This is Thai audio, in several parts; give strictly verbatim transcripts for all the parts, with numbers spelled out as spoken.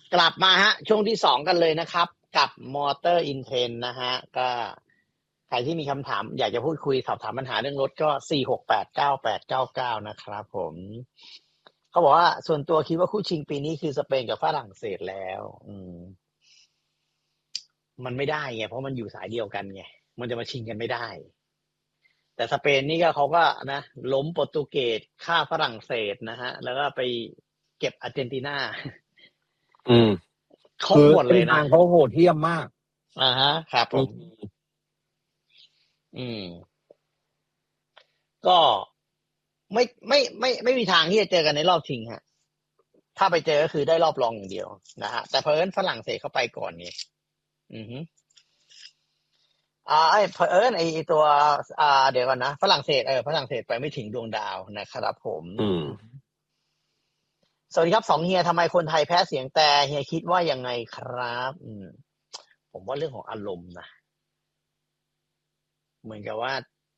กลับมาฮะช่วงที่สองกันเลยนะครับกับ Motor Intent นะฮะก็ใครที่มีคำถามอยากจะพูดคุยสอบถามปัญหาเรื่องรถก็สี่ หก แปด เก้า แปด เก้า เก้านะครับผมเขาบอกว่าส่วนตัวคิดว่าคู่ชิงปีนี้คือสเปนกับฝรั่งเศสแล้วอืมมันไม่ได้ไงเพราะมันอยู่สายเดียวกันไงมันจะมาชิงกันไม่ได้แต่สเปนนี่ก็เขาก็นะล้มโปรตุเกสฆ่าฝรั่งเศสนะฮะแล้วก็ไปเก็บอาร์เจนตินาอืมเขาหมดเลยนะเขาโหดเหี้ยมมากอ่าฮะครับผมอืมก็ไม่ไม่ไม่ไม่มีทางที่จะเจอกันในรอบชิงฮะถ้าไปเจอก็คือได้รอบรองอย่างเดียวนะฮะแต่เพิ่นฝรั่งเศสเข้าไปก่อนนี่อือฮึอ่าไอ้เพิ่นไอ้ตัวอ่าเดี๋ยวก่อนนะฝรั่งเศสเออฝรั่งเศสไปไม่ถึงดวงดาวนะครับผมอืมสวัสดีครับสองเฮียทำไมคนไทยแพ้เสียงแต่เฮียคิดว่ายังไงครับอืมผมว่าเรื่องของอารมณ์นะเหมือนกับว่า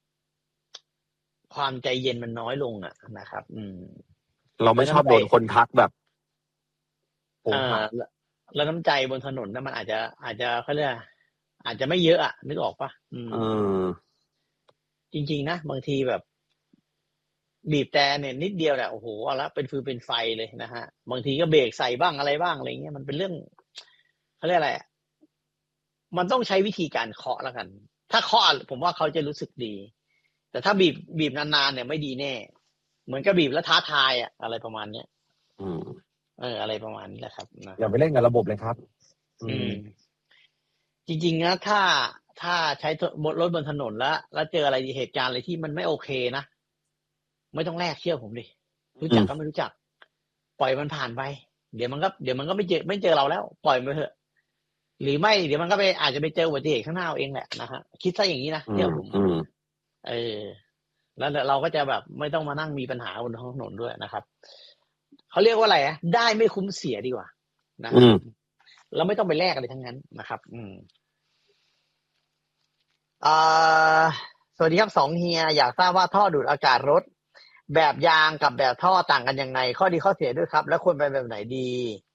ความใจเย็นมันน้อยลงอ่ะนะครับอืมเราไม่ชอบโดนคนทักแบบโอ้อ่าแล้วน้ำใจบนถนนนั้นมันอาจจะอาจจะเขาเรียกอาจจะไม่เยอะอ่ะนึกออกปะอืมเออจริงๆนะบางทีแบบบีบแต่เนี่ยนิดเดียวแหละโอ้โหเอาละเป็นฟืนเป็นไฟเลยนะฮะบางทีก็เบรกใส่บ้างอะไรบ้างอะไรเงี้ยมันเป็นเรื่องเขาเรียกอะไรมันต้องใช้วิธีการเคาะแล้วกันถ้าเคาะผมว่าเขาจะรู้สึกดีแต่ถ้าบีบบีบนานๆเนี่ยไม่ดีแน่เหมือนกับบีบแล้วท้าทายอะอะไรประมาณเนี้ยอืมเอออะไรประมาณนี้แหละครับนะอย่าไปเล่นกับระบบเลยครับอืมจริงๆนะถ้าถ้าใช้รถบนถนนแล้วแล้วเจออะไรเหตุการณ์อะไรที่มันไม่โอเคนะไม่ต้องแลกเชื่อผมดิรู้จักก็ไม่รู้จักปล่อยมันผ่านไปเดี๋ยวมันก็เดี๋ยวมันก็ไม่เจอไม่เจอเราแล้วปล่อยมันเถอะหรือไม่เดี๋ยวมันก็ไปอาจจะไปเจออุบัติเหตุข้างหน้าเอาเองแหละนะฮะคิดซะอย่างนี้นะเชื่อผมเออแล้วเราก็จะแบบไม่ต้องมานั่งมีปัญหาบนท้องถนนด้วยนะครับเขาเรียกว่าอะไรอ่ะได้ไม่คุ้มเสียดีกว่านะเราไม่ต้องไปแลกอะไรทั้งนั้นนะครับ อืมอ่าสวัสดีครับสองเฮียอยากทราบว่าท่อดูดอากาศรถแบบยางกับแบบท่อต่างกันยังไงข้อดีข้อเสียด้วยครับแล้วควรไปแบบไหนดี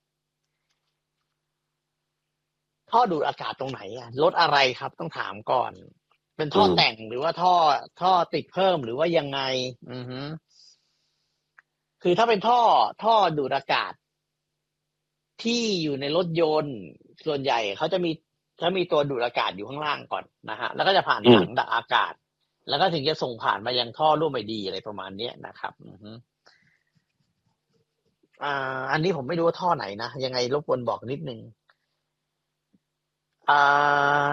ท่อดูดอากาศตรงไหนอ่ะรถอะไรครับต้องถามก่อนเป็นท่อแต่งหรือว่าท่อท่อติดเพิ่มหรือว่ายังไงอือฮึคือถ้าเป็นท่อท่อดูดอากาศที่อยู่ในรถยนต์ส่วนใหญ่เขาจะมีเขามีตัวดูดอากาศอยู่ข้างล่างก่อนนะฮะแล้วก็จะผ่านถังดักอากาศแล้วก็ถึงจะส่งผ่านมายังท่อร่วมไอดีอะไรประมาณนี้นะครับอือฮึอ่าอันนี้ผมไม่รู้ว่าท่อไหนนะยังไงรบกวนบอกนิดนึงอ่า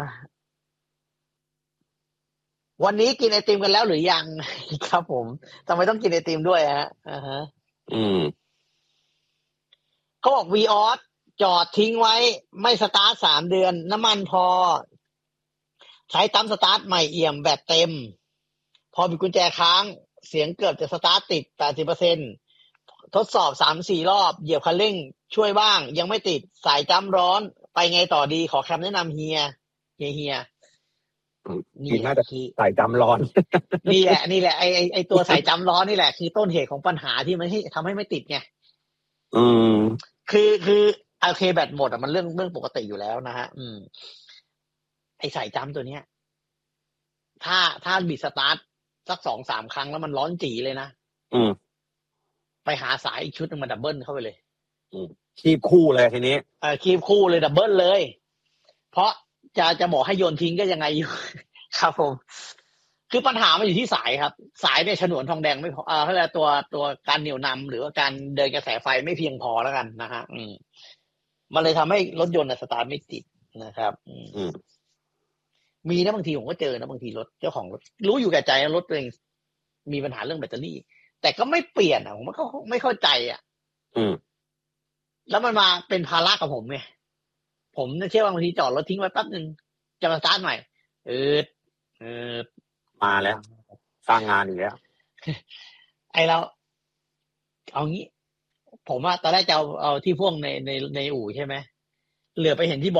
วันนี้กินไอติมกันแล้วหรือยังครับผมทำไมต้องกินไอติมด้วยฮะอ่าฮะอืมเขาบอกวีออสจอดทิ้งไว้ไม่สตาร์ทสามเดือนน้ำมันพอใช้ตั้มสตาร์ทใหม่เอี่ยมแบตเต็มพอมีกุญแจค้างเสียงเกือบจะสตาร์ทติด แปดสิบเปอร์เซ็นต์ ทดสอบ สามสี่ รอบเหยียบคันเร่งช่วยบ้างยังไม่ติดสายจ้ำร้อนไปไงต่อดีขอคำแนะนำเฮียเฮียเฮียนี่น่าจะใส่จำร้อนนี่แหละนี่แหละไอไอไอตัวใส่จำร้อนนี่แหละคือต้นเหตุของปัญหาที่มันให้ทำให้ไม่ติดไงอืมคือคือโอเคแบตหมดอ่ะมันเรื่องเรื่องปกติอยู่แล้วนะฮะอืมไอใส่จำตัวเนี้ยถ้าถ้าบิดสตาร์ทสักสองสามครั้งแล้วมันร้อนจีเลยนะอืมไปหาสายอีกชุดนึงมาดับเบิลเข้าไปเลยอืมคีบคู่เลยทีนี้เออคีบคู่เลยดับเบิลเลยเพราะจะจะบอกให้โยนทิ้งก็ยังไงอยู่ ครับผมคือปัญหามันอยู่ที่สายครับสายเนี่ยฉนวนทองแดงไม่พออ่าเขาเรียกตัวตัวการเหนี่ยวนำหรือว่าการเดินกระแสไฟไม่เพียงพอแล้วกันนะฮะอืมมันเลยทำให้รถยนต์สตาร์ทไม่ติดนะครับอืมมีนะบางทีผมก็เจอนะบางทีรถเจ้าของรถรู้อยู่แก่ใจรถตัวเองมีปัญหาเรื่องแบตเตอรี่แต่ก็ไม่เปลี่ยนอ่ะผมก็ไม่เข้าใจอ่ะอืมแล้วมันมาเป็นภาระกับผมไงผมเนี่ยเชื่อว่าบางทีจอดรถทิ้งไว้แป๊บนึงจะมาสตาร์ทใหม่เออเออมาแล้วสร้างงานอีกแล้วไอเราเอางี้ผมว่าตอนแรกจะเอาเอาที่พ่วงในในในอู่ใช่ไหมเหลือไปเห็นที่